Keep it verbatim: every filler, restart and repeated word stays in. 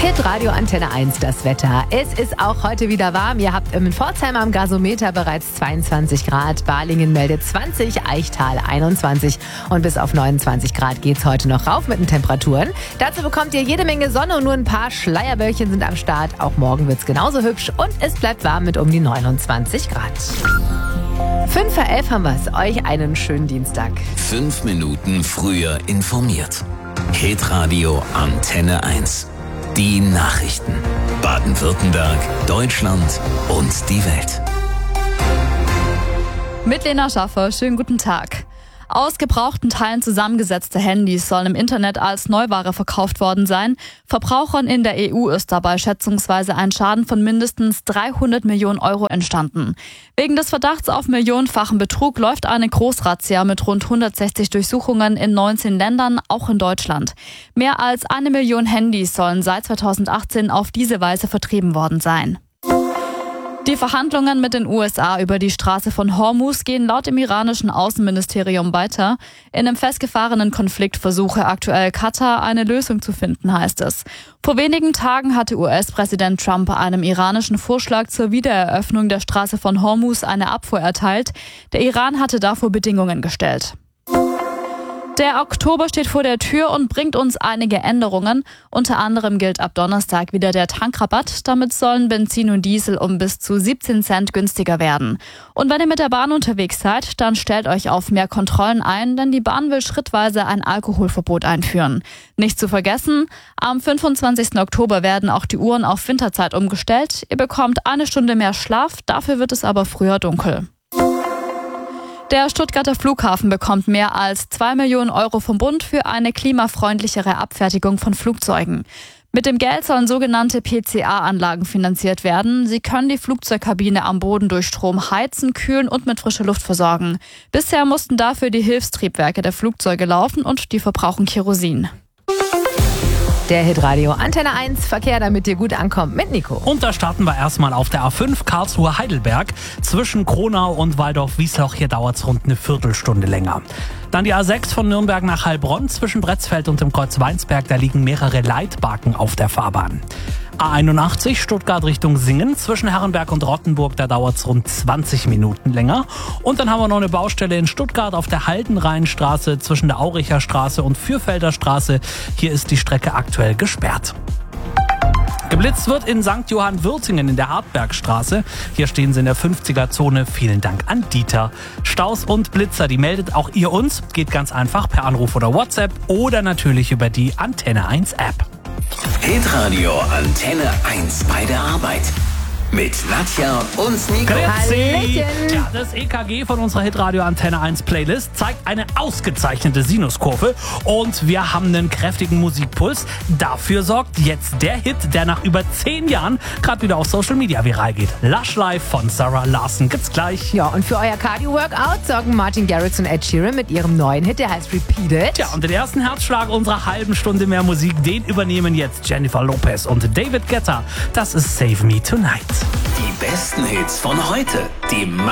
Hitradio Antenne eins, das Wetter. Es ist auch heute wieder warm. Ihr habt in Pforzheim am Gasometer bereits zweiundzwanzig Grad. Balingen meldet zwanzig, Eichtal einundzwanzig. Und bis auf neunundzwanzig Grad geht's heute noch rauf mit den Temperaturen. Dazu bekommt ihr jede Menge Sonne und nur ein paar Schleierbällchen sind am Start. Auch morgen wird's genauso hübsch und es bleibt warm mit um die neunundzwanzig Grad. Fünf vor elf haben wir's. Euch einen schönen Dienstag. Fünf Minuten früher informiert. Hitradio Antenne eins. Die Nachrichten. Baden-Württemberg, Deutschland und die Welt. Mit Lena Schaffer, schönen guten Tag. Aus gebrauchten Teilen zusammengesetzte Handys sollen im Internet als Neuware verkauft worden sein. Verbrauchern in der E U ist dabei schätzungsweise ein Schaden von mindestens dreihundert Millionen Euro entstanden. Wegen des Verdachts auf millionenfachen Betrug läuft eine Großrazzia mit rund hundertsechzig Durchsuchungen in neunzehn Ländern, auch in Deutschland. Mehr als eine Million Handys sollen seit zweitausendachtzehn auf diese Weise vertrieben worden sein. Die Verhandlungen mit den U S A über die Straße von Hormuz gehen laut dem iranischen Außenministerium weiter. In einem festgefahrenen Konflikt versuche aktuell Katar eine Lösung zu finden, heißt es. Vor wenigen Tagen hatte U S-Präsident Trump einem iranischen Vorschlag zur Wiedereröffnung der Straße von Hormuz eine Abfuhr erteilt. Der Iran hatte dafür Bedingungen gestellt. Der Oktober steht vor der Tür und bringt uns einige Änderungen. Unter anderem gilt ab Donnerstag wieder der Tankrabatt. Damit sollen Benzin und Diesel um bis zu siebzehn Cent günstiger werden. Und wenn ihr mit der Bahn unterwegs seid, dann stellt euch auf mehr Kontrollen ein, denn die Bahn will schrittweise ein Alkoholverbot einführen. Nicht zu vergessen, am fünfundzwanzigsten Oktober werden auch die Uhren auf Winterzeit umgestellt. Ihr bekommt eine Stunde mehr Schlaf, dafür wird es aber früher dunkel. Der Stuttgarter Flughafen bekommt mehr als zwei Millionen Euro vom Bund für eine klimafreundlichere Abfertigung von Flugzeugen. Mit dem Geld sollen sogenannte P C A-Anlagen finanziert werden. Sie können die Flugzeugkabine am Boden durch Strom heizen, kühlen und mit frischer Luft versorgen. Bisher mussten dafür die Hilfstriebwerke der Flugzeuge laufen und die verbrauchen Kerosin. Der Hitradio Antenne eins, Verkehr, damit ihr gut ankommt, mit Nico. Und da starten wir erstmal auf der A fünf Karlsruhe-Heidelberg. Zwischen Kronau und Waldorf-Wiesloch, hier dauert es rund eine Viertelstunde länger. Dann die A sechs von Nürnberg nach Heilbronn zwischen Bretzfeld und dem Kreuz Weinsberg. Da liegen mehrere Leitbarken auf der Fahrbahn. A einundachtzig Stuttgart Richtung Singen zwischen Herrenberg und Rottenburg. Da dauert es rund zwanzig Minuten länger. Und dann haben wir noch eine Baustelle in Stuttgart auf der Haldenrheinstraße zwischen der Auricher Straße und Fürfelder Straße. Hier ist die Strecke aktuell gesperrt. Geblitzt wird in Sankt Johann-Würzingen in der Hartbergstraße. Hier stehen sie in der fünfziger-Zone. Vielen Dank an Dieter. Staus und Blitzer, die meldet auch ihr uns. Geht ganz einfach per Anruf oder WhatsApp oder natürlich über die Antenne eins App. Hitradio Antenne eins bei der Arbeit. Mit Nadja und Nico. Grüezi. Ja, das E K G von unserer Hitradio Antenne eins Playlist zeigt eine ausgezeichnete Sinuskurve und wir haben einen kräftigen Musikpuls. Dafür sorgt jetzt der Hit, der nach über zehn Jahren gerade wieder auf Social Media viral geht. Lush Life von Sarah Larson gibt's gleich. Ja, und für euer Cardio-Workout sorgen Martin Garrix und Ed Sheeran mit ihrem neuen Hit, der heißt Repeat It. Ja, und den ersten Herzschlag unserer halben Stunde mehr Musik, den übernehmen jetzt Jennifer Lopez und David Guetta. Das ist Save Me Tonight. Die besten Hits von heute. Die